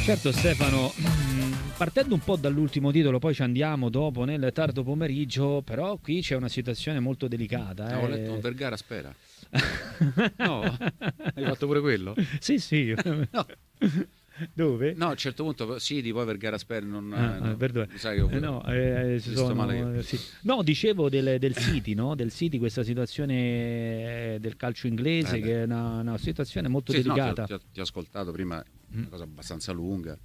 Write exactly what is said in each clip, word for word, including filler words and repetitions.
Certo Stefano, partendo un po' dall'ultimo titolo, poi ci andiamo dopo nel tardo pomeriggio, però qui c'è una situazione molto delicata. Eh. Ho eh. letto Vergara spera. No, hai fatto pure quello? Sì, sì. No. Dove? No, a un certo punto sì, di poi Vergara spera non Ah, eh, no. perdone. Sai che ho Eh, no, eh, si visto sono, male. eh, sì. No, dicevo del, del City, no? Del City, questa situazione eh, del calcio inglese, Eh, che è una, una situazione molto sì, no, ti, delicata. ho, ti, ho, ti ho ascoltato prima, Mm. una cosa abbastanza lunga.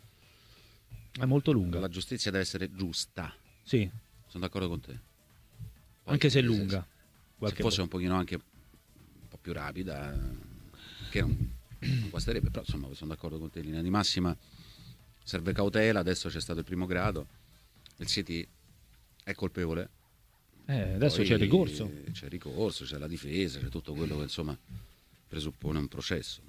È molto lunga. La giustizia deve essere giusta. Sì, Sono d'accordo con te. Poi, anche se è se- lunga. Se Qualche fosse volta. un pochino anche un po' più rapida, che non, non guasterebbe, però insomma sono d'accordo con te. In linea di massima serve cautela, adesso c'è stato il primo grado, il City è colpevole. Eh, adesso Poi c'è il ricorso. C'è il ricorso, c'è la difesa, c'è tutto quello che insomma presuppone un processo.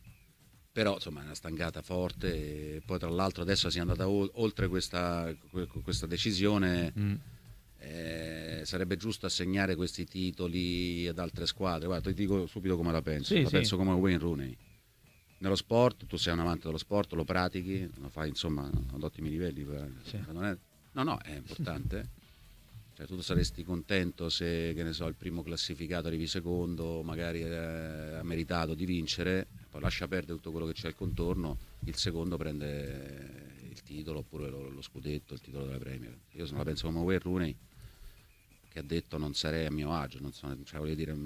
Però insomma è una stangata forte e poi tra l'altro adesso si è andata o- oltre questa, questa decisione. Mm. Eh, sarebbe giusto assegnare questi titoli ad altre squadre. Guarda, ti dico subito come la penso. Sì, la sì. penso come Wayne Rooney. Nello sport, tu sei un amante dello sport, lo pratichi, lo fai insomma ad ottimi livelli. Sì. Non è... No, no, è importante. Cioè, tu saresti contento se, che ne so, il primo classificato arrivi secondo, magari eh, ha meritato di vincere, poi lascia perdere tutto quello che c'è al contorno, il secondo prende il titolo oppure lo, lo scudetto, il titolo della Premier. Io se la penso come Wayne Rooney, che ha detto non sarei a mio agio, non so, cioè, voglio dire,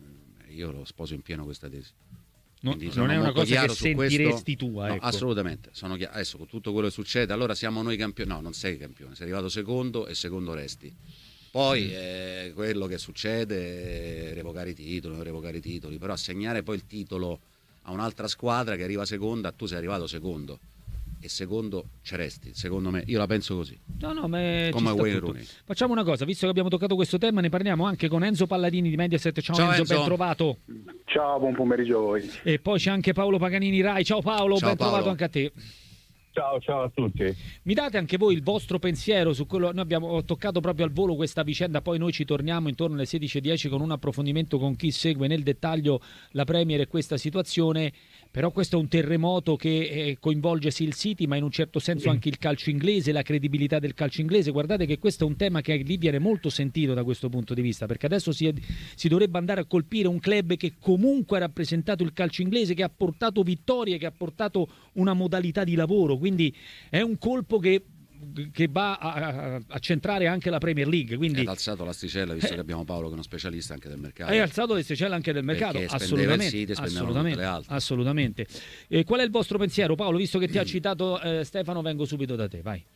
io lo sposo in pieno questa tesi. No, Quindi non sono è una molto cosa chiaro che su sentiresti questo. tua, No, ecco. assolutamente. Sono chiaro. Adesso con tutto quello che succede, allora siamo noi campioni. No, non sei campione, sei arrivato secondo e secondo resti. Poi eh, quello che succede è revocare i titoli, non revocare i titoli, però assegnare poi il titolo a un'altra squadra che arriva seconda, tu sei arrivato secondo e secondo ci resti, secondo me. Io la penso così. No, no, ma Come ci sta Wayne tutto. Rooney. Facciamo una cosa, visto che abbiamo toccato questo tema, ne parliamo anche con Enzo Palladini di Mediaset. Ciao, Ciao, Enzo, Enzo. ben trovato. Ciao, buon pomeriggio a voi. E poi c'è anche Paolo Paganini Rai. Ciao Paolo, Ciao, ben trovato Paolo. anche a te. Ciao, ciao a tutti. Mi date anche voi il vostro pensiero su quello. Noi abbiamo toccato proprio al volo questa vicenda, poi noi ci torniamo intorno alle sedici e dieci con un approfondimento con chi segue nel dettaglio la Premier e questa situazione. Però questo è un terremoto che eh, coinvolge sì il City, ma in un certo senso anche il calcio inglese, la credibilità del calcio inglese. Guardate che questo è un tema che lì viene molto sentito da questo punto di vista, perché adesso si, è, si dovrebbe andare a colpire un club che comunque ha rappresentato il calcio inglese, che ha portato vittorie, che ha portato una modalità di lavoro. Quindi è un colpo che che va a, a centrare anche la Premier League, quindi È alzato l'asticella, visto che abbiamo Paolo che è uno specialista anche del mercato. hai alzato l'asticella anche del mercato, Perché spendeva il assolutamente, City, spendevano assolutamente, tutte le altre. assolutamente. E qual è il vostro pensiero, Paolo? Visto che ti ha citato eh, Stefano, vengo subito da te, vai.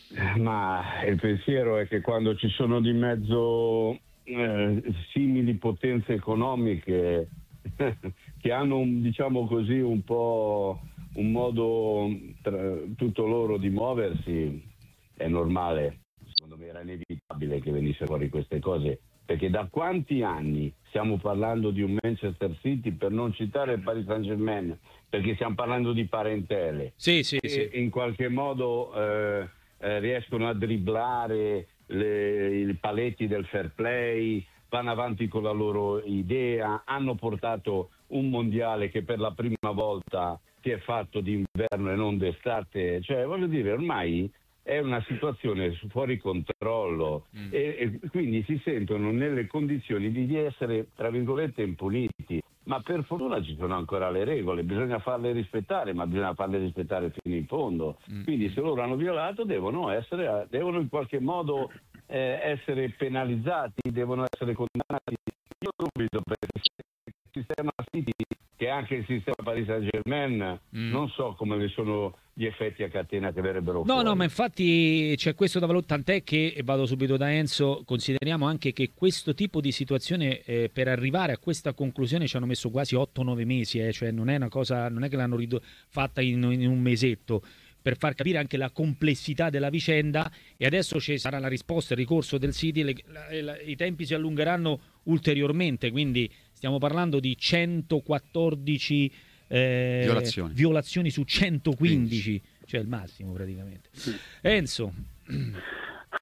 Ma il pensiero è che quando ci sono di mezzo eh, simili potenze economiche che hanno un, diciamo così un po' un modo tra, tutto loro di muoversi, è normale, secondo me era inevitabile che venissero fuori queste cose, perché da quanti anni stiamo parlando di un Manchester City, per non citare il Paris Saint-Germain, perché stiamo parlando di parentele, Sì, sì, che sì. in qualche modo eh, eh, riescono a dribblare le, i paletti del fair play, vanno avanti con la loro idea, hanno portato un mondiale che per la prima volta si è fatto d'inverno e non d'estate, cioè voglio dire ormai è una situazione fuori controllo mm. e, e quindi si sentono nelle condizioni di, di essere tra virgolette impuniti, ma per fortuna ci sono ancora le regole, bisogna farle rispettare, ma bisogna farle rispettare fino in fondo, mm. quindi se loro hanno violato devono essere, devono in qualche modo eh, essere penalizzati, devono essere condannati. Io dubito perché il sistema City, che è anche il sistema Paris Saint-Germain, mm. non so come ne sono gli effetti a catena che verrebbero no, fuori. No, ma infatti c'è questo da valutare, tant'è che, e vado subito da Enzo, consideriamo anche che questo tipo di situazione eh, per arrivare a questa conclusione ci hanno messo quasi otto nove mesi, eh, cioè non è una cosa, non è che l'hanno rido- fatta in, in un mesetto, per far capire anche la complessità della vicenda, e adesso ci sarà la risposta, il ricorso del City, le, la, la, i tempi si allungheranno ulteriormente, quindi stiamo parlando di centoquattordici eh, violazioni. violazioni su centoquindici, cioè il massimo praticamente. Enzo.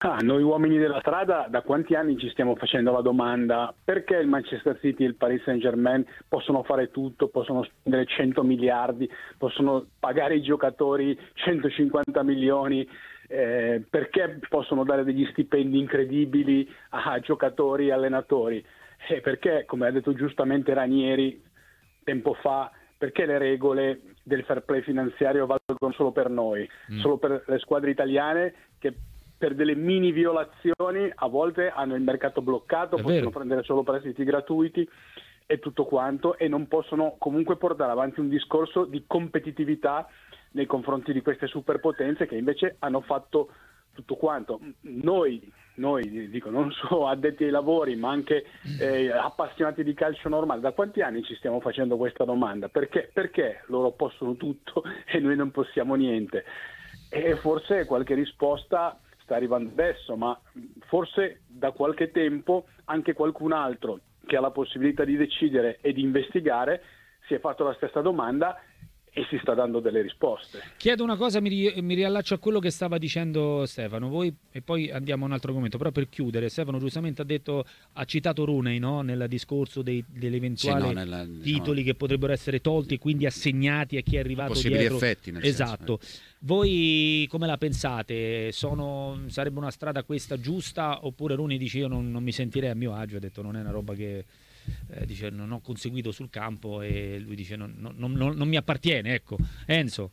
Ah, noi uomini della strada da quanti anni ci stiamo facendo la domanda perché il Manchester City e il Paris Saint-Germain possono fare tutto, possono spendere cento miliardi, possono pagare i giocatori centocinquanta milioni, eh, perché possono dare degli stipendi incredibili a giocatori e allenatori? Eh, perché, come ha detto giustamente Ranieri tempo fa, perché le regole del fair play finanziario valgono solo per noi, mm. solo per le squadre italiane che per delle mini violazioni a volte hanno il mercato bloccato, È possono vero. prendere solo prestiti gratuiti e tutto quanto, e non possono comunque portare avanti un discorso di competitività nei confronti di queste superpotenze che invece hanno fatto tutto quanto. Noi, noi dico, non solo addetti ai lavori, ma anche eh, appassionati di calcio normale, da quanti anni ci stiamo facendo questa domanda? Perché, perché loro possono tutto e noi non possiamo niente? E forse qualche risposta sta arrivando adesso, ma forse da qualche tempo anche qualcun altro che ha la possibilità di decidere e di investigare si è fatto la stessa domanda e si sta dando delle risposte. Chiedo una cosa, mi, ri- mi riallaccio a quello che stava dicendo Stefano, voi e poi andiamo a un altro argomento, però per chiudere, Stefano giustamente ha detto, ha citato Rooney, no? Nel discorso dei, degli eventuali Sì, no, nella- titoli no. che potrebbero essere tolti e quindi assegnati a chi è arrivato Possibili dietro. effetti, nel Esatto. senso, Voi come la pensate? Sono, sarebbe una strada questa giusta, oppure Rooney dice io non, non mi sentirei a mio agio, ha detto non è una roba che eh, dice non ho conseguito sul campo, e lui dice non, non- non- non mi appartiene, ecco. Enzo.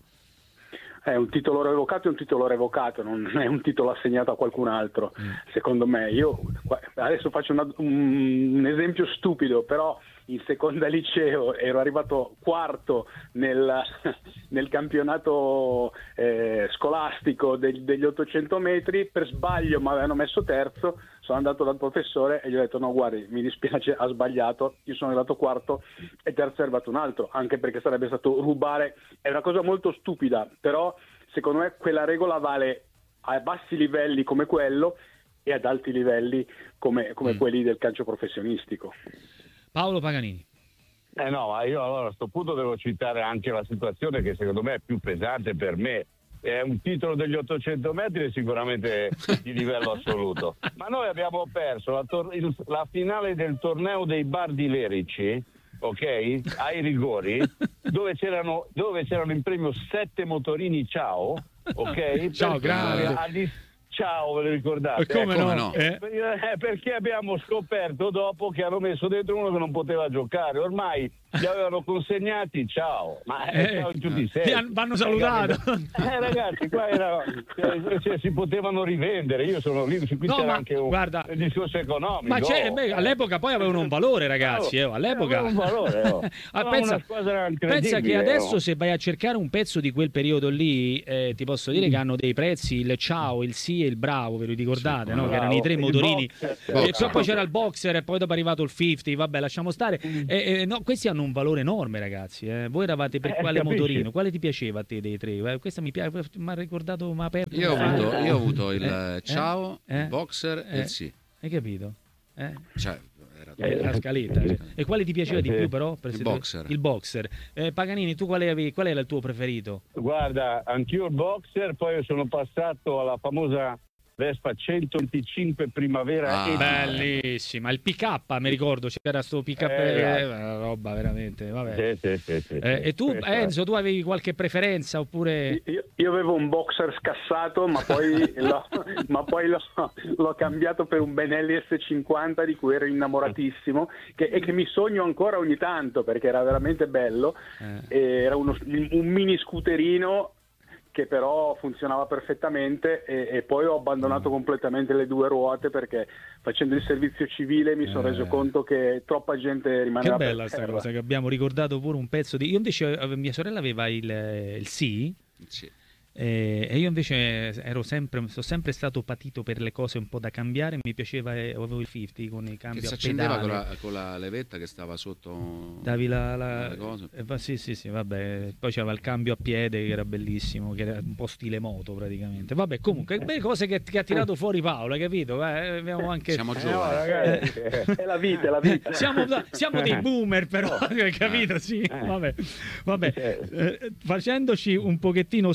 È un titolo revocato, è un titolo revocato, non è un titolo assegnato a qualcun altro, Mm. secondo me. Io adesso faccio una- un, un esempio stupido, però in seconda liceo ero arrivato quarto nel, nel campionato eh, scolastico del- degli ottocento metri, per sbaglio mi avevano messo terzo, sono andato dal professore e gli ho detto no guardi mi dispiace, ha sbagliato, io sono arrivato quarto e terzo è arrivato un altro, anche perché sarebbe stato rubare. È una cosa molto stupida, però secondo me quella regola vale a bassi livelli come quello e ad alti livelli come, come Mm. quelli del calcio professionistico. Paolo Paganini. Eh no, ma io allora a questo punto devo citare anche la situazione che secondo me è più pesante per me. È un titolo degli ottocento metri è sicuramente di livello assoluto. Ma noi abbiamo perso la, tor- il- la finale del torneo dei Bardi Lerici, ok? Ai rigori, dove c'erano, dove c'erano in premio sette motorini Ciao, ok? Ciao, Perché grande. a dis- Ciao, ve lo ricordate? E come come no? no? Eh? Eh, perché abbiamo scoperto dopo che hanno messo dentro uno che non poteva giocare, ormai li avevano consegnati, ciao, ma eh, Eh, ciao in tutti i Li sensi. han- vanno salutato. Eh ragazzi, qua era, cioè, cioè, si potevano rivendere, io sono lì, qui No, c'era ma anche un, guarda- un discorso economico. Ma c'è, oh, beh, eh. all'epoca poi avevano un valore, ragazzi. Eh, all'epoca Avevano un valore, oh. Ah, No, pensa, una squadra incredibile, pensa che adesso oh. se vai a cercare un pezzo di quel periodo lì, eh, ti posso dire che hanno dei prezzi, il Ciao, il Sì e il Bravo, ve lo ricordate, Sì, no? bravo. Che erano i tre Il motorini. boxer, E certo. poi, poi c'era il boxer e poi dopo è arrivato il cinquanta, vabbè, lasciamo stare. E, e, no, questi hanno un valore enorme, ragazzi. eh. Voi eravate per Eh, quale capisci? motorino? Quale ti piaceva a te dei tre? Eh, Questa mi piace, mi ha ricordato, mi ha aperto. Io ho un avuto, faro. io ho avuto il Eh, eh, Ciao, eh, il Boxer e eh. il Sì. Hai capito? Eh? Cioè, era Eh, la scaletta. eh. E quale ti piaceva Eh, di sì. più però? Per Il se- boxer. Il boxer. Eh, Paganini, tu quale avevi, qual era il tuo preferito? Guarda, anch'io il boxer, poi sono passato alla famosa Vespa centoventicinque Primavera Ah, e Bellissima, il pick up, mi ricordo, c'era sto pick up, Eh, eh, una roba veramente, vabbè. Sì, sì, sì, sì, Eh, sì. e tu Questo è. Enzo, tu avevi qualche preferenza oppure... Io, io avevo un boxer scassato, ma poi, l'ho, ma poi l'ho, l'ho cambiato per un Benelli S cinquanta di cui ero innamoratissimo che, e che mi sogno ancora ogni tanto perché era veramente bello. Eh. E era uno- un mini scooterino che però funzionava perfettamente e, e poi ho abbandonato Mm. completamente le due ruote perché facendo il servizio civile mi sono Eh. reso conto che troppa gente Che rimaneva per bella sta terra. cosa che abbiamo ricordato pure un pezzo di... Io invece, eh, mia sorella aveva il, il Sì, Sì. eh, e io invece ero sempre, sono sempre stato patito per le cose un po' da cambiare, mi piaceva, eh, avevo il cinquanta con i cambi Che si a accendeva pedale. con la, con la levetta che stava sotto Davi la, la- le cose. eh, va- sì, sì, sì, vabbè. Poi c'era il cambio a piede che era bellissimo, che era un po' stile moto praticamente. Vabbè, comunque, belle cose che, che ha tirato fuori Paolo, hai capito? Eh, abbiamo anche... Siamo Eh, no, giovani. ragazzi, È la vita, è la vita. Siamo, siamo dei boomer però, hai capito? Sì, vabbè. Vabbè. Eh, facendoci un pochettino seri,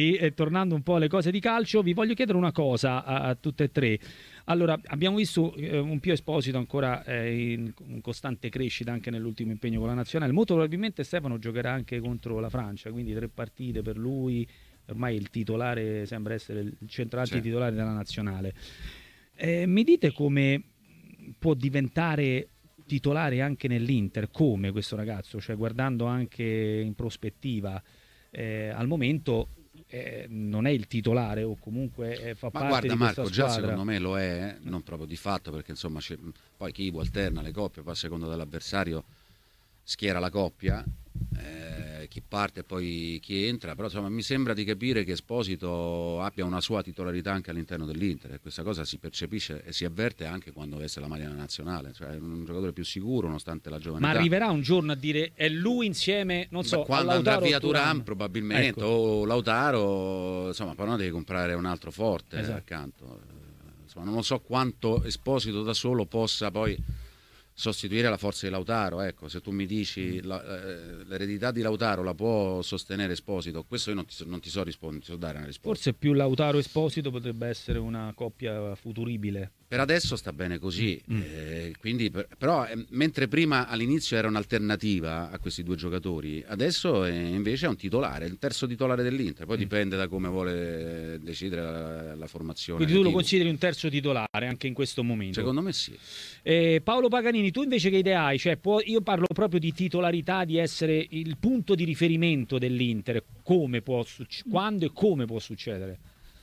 poi, eh, tornando un po' alle cose di calcio, vi voglio chiedere una cosa a, a tutte e tre. Allora, abbiamo visto eh, un Pio Esposito ancora eh, in, in costante crescita anche nell'ultimo impegno con la nazionale. Molto probabilmente Stefano giocherà anche contro la Francia, quindi tre partite per lui. Ormai il titolare sembra essere il centravanti sì. titolare della nazionale. Eh, mi dite come può diventare titolare anche nell'Inter, come questo ragazzo, cioè guardando anche in prospettiva, eh, al momento eh, non è il titolare o comunque eh, fa ma parte guarda, di Marco, questa già squadra. secondo me lo è, eh? Non proprio di fatto, perché insomma c'è, poi chi alterna le coppie, poi a seconda dell'avversario schiera la coppia, eh, chi parte e poi chi entra, però insomma mi sembra di capire che Esposito abbia una sua titolarità anche all'interno dell'Inter, e questa cosa si percepisce e si avverte anche quando veste la maglia nazionale, cioè è un giocatore più sicuro nonostante la giovanità. Ma arriverà un giorno a dire è lui insieme, non so, Beh, quando andrà via Thuram probabilmente, ecco. O Lautaro, insomma, però devi comprare un altro forte, esatto, accanto, insomma non so quanto Esposito da solo possa poi sostituire la forza di Lautaro. Ecco, se tu mi dici la, eh, l'eredità di Lautaro la può sostenere Esposito, questo io non ti so, non ti so rispondere, ti so dare una risposta. Forse più Lautaro Esposito potrebbe essere una coppia futuribile. Per adesso sta bene così, mm. eh, quindi per, però eh, mentre prima all'inizio era un'alternativa a questi due giocatori, adesso è, invece è un titolare, il terzo titolare dell'Inter, poi mm. dipende da come vuole decidere la, la formazione. Quindi tu lo consideri un terzo titolare anche in questo momento? Secondo me sì. Eh, Paolo Paganini, tu invece che idea hai? Cioè, può, io parlo proprio di titolarità, di essere il punto di riferimento dell'Inter, come può succ- quando e come può succedere?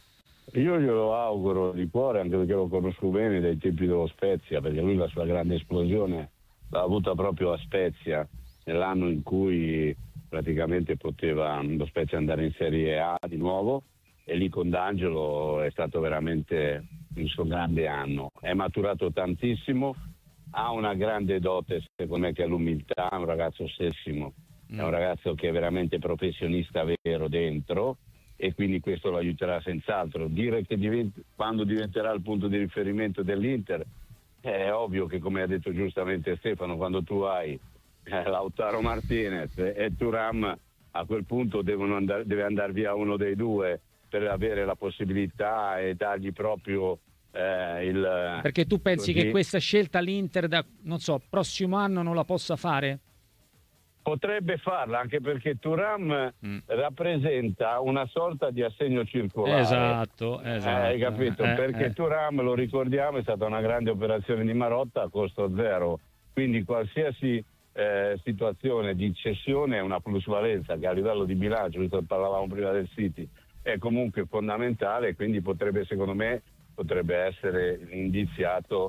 Io glielo auguro di cuore, anche perché lo conosco bene dai tempi dello Spezia, perché lui la sua grande esplosione l'ha avuta proprio a Spezia, nell'anno in cui praticamente poteva lo Spezia andare in Serie A di nuovo, e lì con D'Angelo è stato veramente il suo grande anno. È maturato tantissimo, ha una grande dote, secondo me, che è l'umiltà, è un ragazzo ossessimo, mm. è un ragazzo che è veramente professionista vero dentro, e quindi questo lo aiuterà senz'altro. Dire che divent- quando diventerà il punto di riferimento dell'Inter, è ovvio che, come ha detto giustamente Stefano, quando tu hai eh, Lautaro Martinez e Thuram, a quel punto devono andare, deve andare via uno dei due per avere la possibilità e dargli proprio eh, il... Perché tu pensi così. che questa scelta l'Inter da, non so, prossimo anno non la possa fare? Potrebbe farla, anche perché Thuram mm. rappresenta una sorta di assegno circolare. Esatto, esatto. Eh, hai capito? Eh, perché eh. Thuram, lo ricordiamo, è stata una grande operazione di Marotta a costo zero. Quindi qualsiasi eh, situazione di cessione è una plusvalenza che a livello di bilancio, visto che parlavamo prima del City, è comunque fondamentale, quindi potrebbe, secondo me, potrebbe essere indiziato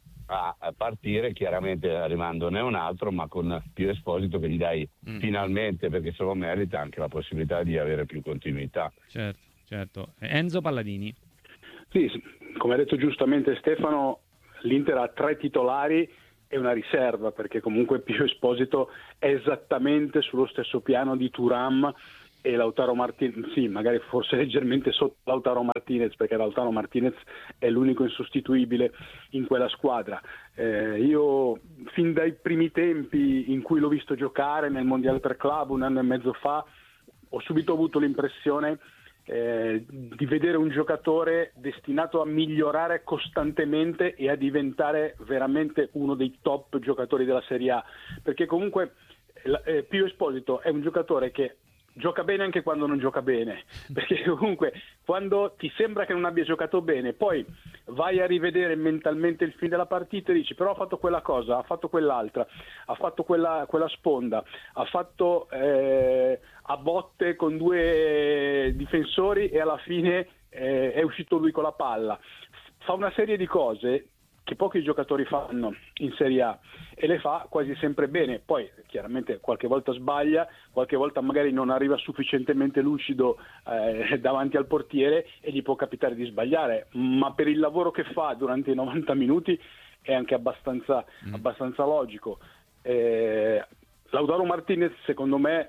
a partire, chiaramente arrivandone un altro, ma con Pio Esposito che gli dai mm. finalmente, perché se lo merita, anche la possibilità di avere più continuità. Certo, certo. Enzo Palladini. Sì, come ha detto giustamente Stefano, l'Inter ha tre titolari e una riserva, perché comunque Pio Esposito è esattamente sullo stesso piano di Thuram e Lautaro Martinez, sì, magari forse leggermente sotto Lautaro Martinez, perché Lautaro Martinez è l'unico insostituibile in quella squadra. Eh, io fin dai primi tempi in cui l'ho visto giocare nel Mondiale per Club un anno e mezzo fa, ho subito avuto l'impressione eh, di vedere un giocatore destinato a migliorare costantemente e a diventare veramente uno dei top giocatori della Serie A, perché comunque eh, Pio Esposito è un giocatore che gioca bene anche quando non gioca bene, perché comunque quando ti sembra che non abbia giocato bene, poi vai a rivedere mentalmente il film della partita e dici però ha fatto quella cosa, ha fatto quell'altra, ha fatto quella, quella sponda, ha fatto eh, a botte con due difensori e alla fine eh, è uscito lui con la palla. Fa una serie di cose che pochi giocatori fanno in Serie A e le fa quasi sempre bene. Poi chiaramente qualche volta sbaglia, qualche volta magari non arriva sufficientemente lucido eh, davanti al portiere e gli può capitare di sbagliare, ma per il lavoro che fa durante i novanta minuti è anche abbastanza, mm. abbastanza logico. eh, Lautaro Martinez secondo me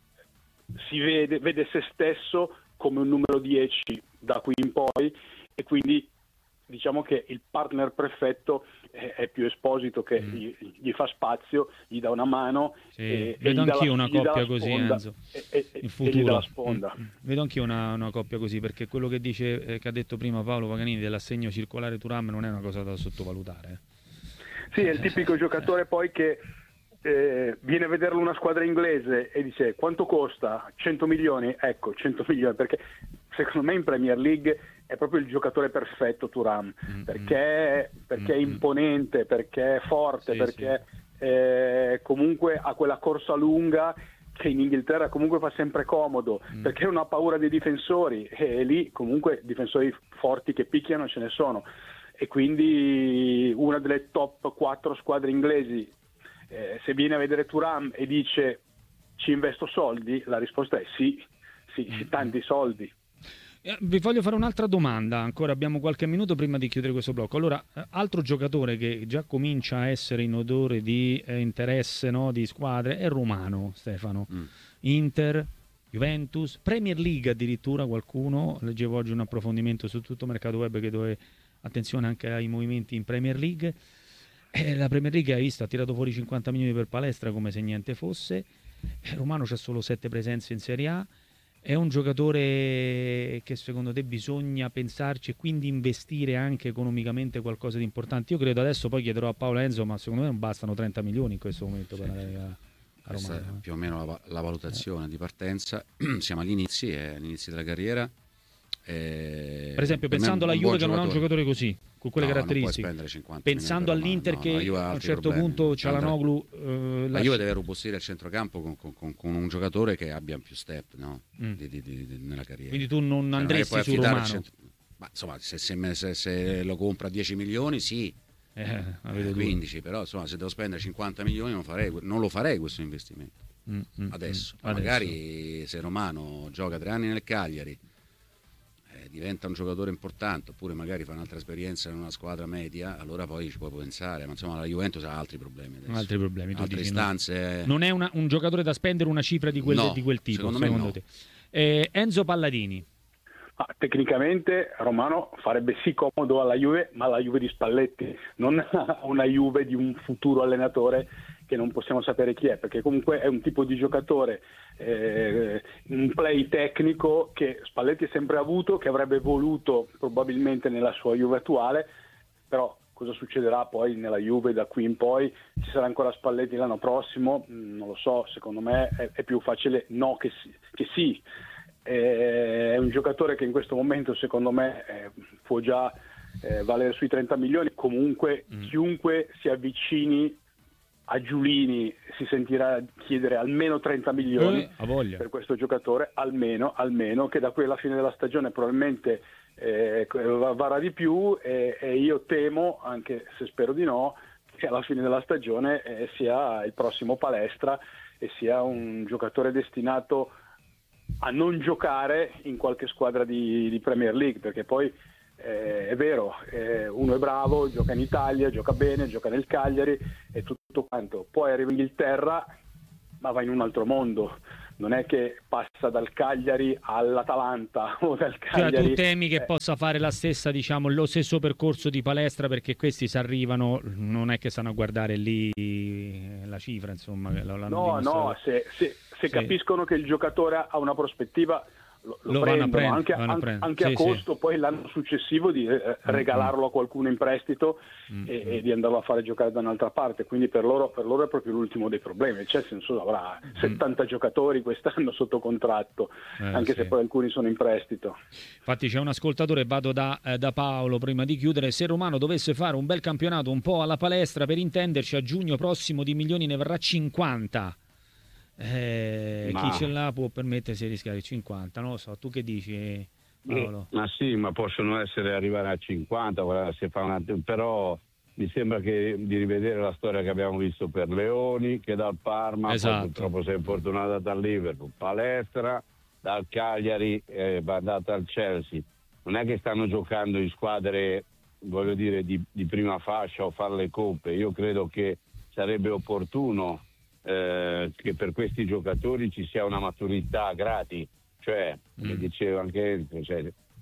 si vede, vede se stesso come un numero dieci da qui in poi, e quindi diciamo che il partner perfetto è, è più Esposito, che mm. gli, gli fa spazio, gli dà una mano. Sì, e, vedo e anch'io la, una coppia così, sponda, Enzo, e, e, in e futuro. gli dà la sponda. Mm. Vedo anch'io una, una coppia così, perché quello che dice, eh, che ha detto prima Paolo Paganini dell'assegno circolare Thuram non è una cosa da sottovalutare. Sì, è il tipico giocatore poi che eh, viene a vederlo una squadra inglese e dice quanto costa? cento milioni? Ecco, cento milioni, perché secondo me in Premier League è proprio il giocatore perfetto Thuram, mm-hmm. perché, perché mm-hmm. è imponente, perché è forte, sì, perché sì. Eh, comunque ha quella corsa lunga che in Inghilterra comunque fa sempre comodo, mm. perché non ha paura dei difensori, e lì comunque difensori forti che picchiano ce ne sono. E quindi una delle top quattro squadre inglesi, eh, se viene a vedere Thuram e dice ci investo soldi, la risposta è sì, sì, sì, tanti soldi. Eh, vi voglio fare un'altra domanda, ancora abbiamo qualche minuto prima di chiudere questo blocco. Allora, eh, altro giocatore che già comincia a essere in odore di eh, interesse, no, di squadre è Romano, Stefano. Mm. Inter, Juventus, Premier League addirittura qualcuno, leggevo oggi un approfondimento su tutto mercato web che dove attenzione anche ai movimenti in Premier League. Eh, la Premier League, hai visto, ha tirato fuori cinquanta milioni per Palestra come se niente fosse. Eh, Romano c'ha solo sette presenze in Serie A. È un giocatore che secondo te bisogna pensarci e quindi investire anche economicamente qualcosa di importante? Io credo, adesso poi chiederò a Paolo Enzo, ma secondo me non bastano trenta milioni in questo momento per andare a, a Romano. Questa è più o meno la, la valutazione eh. di partenza. Siamo agli inizi, è agli inizi della carriera. Eh, per esempio, per pensando alla Juve che giocatore. non ha un giocatore così, con quelle no, caratteristiche, pensando all'Inter no, che no, a un certo problemi. punto Çalhanoğlu eh, la Juve deve robustire il centrocampo con, con, con, con un giocatore che abbia più step, no? mm. di, di, di, di, nella carriera. Quindi tu non cioè, andresti non su Romano? Centro... Ma insomma, se, se, se, se lo compra a dieci milioni, sì. Eh, eh, quindici, però insomma, se devo spendere cinquanta milioni non, farei, non lo farei questo investimento. Mm, mm, adesso. Mm, magari adesso. Se Romano gioca tre anni nel Cagliari, diventa un giocatore importante, oppure magari fa un'altra esperienza in una squadra media, allora poi ci può pensare, ma insomma la Juventus ha altri problemi adesso. altri problemi, altre dici, istanze. No? Non è una, un giocatore da spendere una cifra di quel, no, di quel tipo, secondo, secondo me no. te. Eh, Enzo Palladini. Ah, tecnicamente Romano farebbe sì comodo alla Juve, ma alla Juve di Spalletti, non una Juve di un futuro allenatore che non possiamo sapere chi è, perché comunque è un tipo di giocatore, eh, un play tecnico che Spalletti ha sempre avuto, che avrebbe voluto probabilmente nella sua Juve attuale, però cosa succederà poi nella Juve da qui in poi? Ci sarà ancora Spalletti l'anno prossimo? Non lo so, secondo me è, è più facile no che sì. Che sì. È un giocatore che in questo momento secondo me eh, può già eh, valere sui trenta milioni, comunque mm. chiunque si avvicini a Giulini si sentirà chiedere almeno trenta milioni eh, a voglia. Per questo giocatore, almeno, almeno che da qui alla fine della stagione probabilmente eh, varrà di più e, e io temo, anche se spero di no, che alla fine della stagione eh, sia il prossimo Palestra e sia un giocatore destinato a non giocare in qualche squadra di, di Premier League, perché poi eh, è vero, eh, uno è bravo, gioca in Italia, gioca bene, gioca nel Cagliari e tutto quanto, poi arriva in Inghilterra ma va in un altro mondo, non è che passa dal Cagliari all'Atalanta o dal Cagliari. Cioè tu temi che eh. possa fare la stessa, diciamo, lo stesso percorso di Palestra, perché questi si arrivano, non è che stanno a guardare lì la cifra, insomma. Che l'hanno no, no, se, se, se sì. capiscono che il giocatore ha una prospettiva lo, lo, lo prendono, prendere, anche, anche, anche sì, a costo, sì. Poi l'anno successivo di eh, regalarlo a qualcuno in prestito mm-hmm. e, e di andarlo a fare giocare da un'altra parte, quindi per loro, per loro è proprio l'ultimo dei problemi, cioè nel senso avrà mm-hmm. settanta giocatori quest'anno sotto contratto, eh, anche sì. se poi alcuni sono in prestito. Infatti c'è un ascoltatore, vado da, eh, da Paolo prima di chiudere: se Romano dovesse fare un bel campionato un po' alla Palestra, per intenderci, a giugno prossimo di milioni ne verrà cinquanta. Eh, ma... chi ce l'ha può permettersi di rischiare cinquanta, non lo so, tu che dici, Paolo? Ma sì, ma possono essere arrivare a cinquanta, guarda, se fa una... però mi sembra che di rivedere la storia che abbiamo visto per Leoni, che dal Parma, esatto. purtroppo si è infortunata dal Liverpool, Palestra, dal Cagliari è andata al Chelsea, non è che stanno giocando in squadre, voglio dire, di, di prima fascia o fare le coppe. Io credo che sarebbe opportuno Eh, che per questi giocatori ci sia una maturità gratis, cioè come mm. dicevo anche cioè,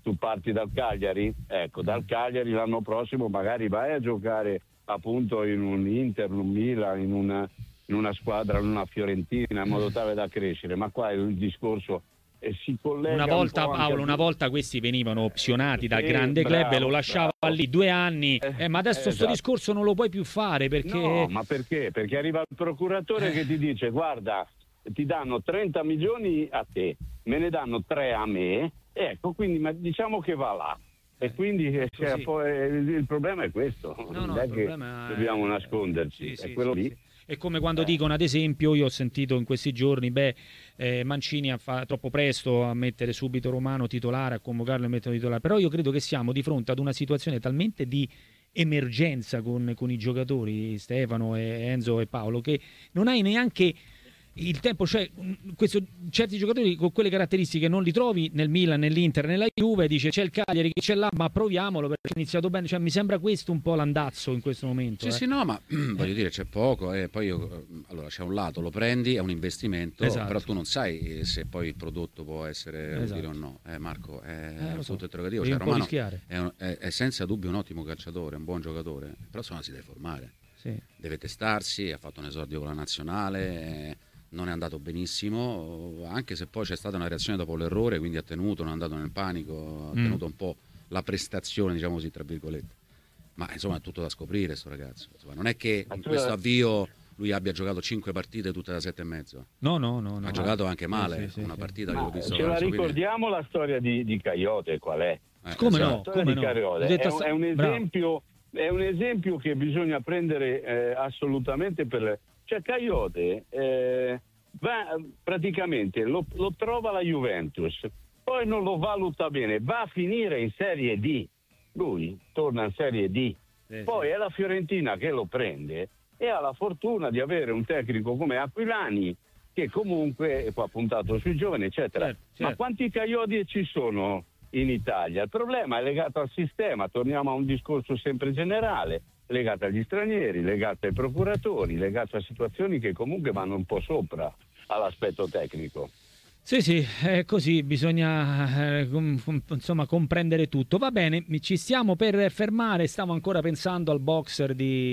tu parti dal Cagliari, ecco, dal Cagliari l'anno prossimo magari vai a giocare appunto in un Inter, un Milan, in una, in una squadra, in una Fiorentina, in modo tale da crescere, ma qua il discorso eh, si collega una volta un po' Paolo, anche... una volta questi venivano opzionati dal Sì, grande club bravo, e lo lasciava bravo. lì due anni, eh, ma adesso Eh, sto esatto. discorso non lo puoi più fare perché... No, ma perché? Perché arriva il procuratore che ti dice guarda, ti danno trenta milioni a te, me ne danno tre a me, ecco, quindi ma diciamo che va là. E quindi eh, così. cioè, poi, il, il problema è questo, No, non no, è il che problema è- dobbiamo nasconderci, Sì, sì, è quello sì, lì. sì. È come quando Eh. dicono, ad esempio, io ho sentito in questi giorni, beh, eh, Mancini ha fa troppo presto a mettere subito Romano titolare, a convocarlo e metterlo titolare, però io credo che siamo di fronte ad una situazione talmente di emergenza con, con i giocatori, Stefano, e Enzo e Paolo, che non hai neanche il tempo, cioè mh, questo, certi giocatori con quelle caratteristiche non li trovi nel Milan, nell'Inter, nella Juve, dice c'è il Cagliari che c'è là, ma proviamolo perché ha iniziato bene, cioè mi sembra questo un po' l'andazzo in questo momento. Sì, eh. sì, no, ma voglio dire, c'è poco, e poi io, allora c'è un lato, lo prendi, è un investimento, Esatto. però tu non sai se poi il prodotto può essere Esatto. utile o no. Eh, Marco, è Eh, lo un so. punto interrogativo. Devi Cioè, un po' Romano rischiare. è, un- è- è senza dubbio un ottimo calciatore, un buon giocatore, però insomma si deve formare, Sì. deve testarsi, ha fatto un esordio con la nazionale, eh, non è andato benissimo, anche se poi c'è stata una reazione dopo l'errore, quindi ha tenuto, non è andato nel panico, ha Mm. tenuto un po' la prestazione, diciamo così, tra virgolette. Ma insomma è tutto da scoprire sto ragazzo. Insomma, non è che Ma in tu- questo avvio lui abbia giocato cinque partite tutte da sette e mezzo. No, no, no, no. Ha giocato anche male, Sì, sì, una sì. partita che Ma l'ho visto. ce la adesso, quindi- ricordiamo la storia di, di Caiote qual è? eh, Come esatto. no? La storia come di no? Caiote Ho detto è, a un- sta- è un bravo. esempio è un esempio che bisogna prendere eh, assolutamente per le... cioè Caiote eh, va praticamente lo, lo trova la Juventus, poi non lo valuta bene, va a finire in Serie D, lui torna in Serie D, Sì, poi sì. è la Fiorentina che lo prende e ha la fortuna di avere un tecnico come Aquilani che comunque ha puntato sui giovani, eccetera. Certo, Ma certo. quanti Caiote ci sono in Italia? Il problema è legato al sistema, torniamo a un discorso sempre generale, legato agli stranieri, legato ai procuratori, legato a situazioni che comunque vanno un po' sopra all'aspetto tecnico. Sì, sì, è così, bisogna eh, com- com- insomma comprendere tutto. Va bene, mi- ci stiamo per fermare, stavo ancora pensando al boxer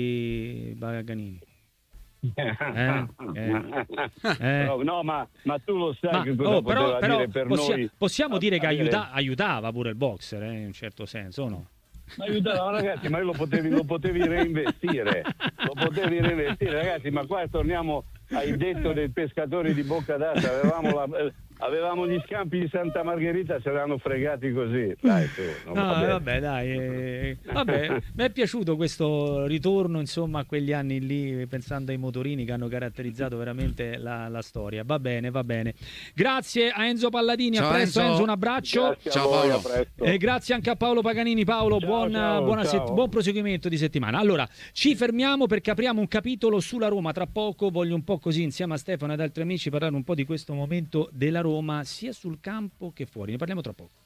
di Paganini. Eh, eh. No, no, ma, ma tu lo sai Ma, che cosa oh, poteva però, però dire per possia- noi? possiamo a- dire che avere- aiuta- aiutava pure il boxer, eh, in un certo senso, o no? Ma aiutava, ragazzi, ma lo potevi, lo potevi reinvestire, lo potevi reinvestire, ragazzi, ma qua torniamo ai detto dei pescatori di bocca d'asta, avevamo, la- eh, avevamo gli scampi di Santa Margherita, ce l'hanno fregati così. Dai, tu, non No, va bene. vabbè, dai, eh, vabbè, mi è piaciuto questo ritorno, insomma, a quegli anni lì, pensando ai motorini che hanno caratterizzato veramente la, la storia. Va bene, va bene. Grazie a Enzo Palladini, Ciao, a presto Enzo. Enzo, un abbraccio. Grazie a Ciao, voi, Paolo. a presto. E grazie anche a Paolo Paganini. Paolo, Ciao, buon, ciao, buona ciao. set- buon proseguimento di settimana. Allora, ci fermiamo perché apriamo un capitolo sulla Roma. Tra poco voglio un po' così, insieme a Stefano ed altri amici, parlare un po' di questo momento della Roma, sia sul campo che fuori. Ne parliamo tra poco.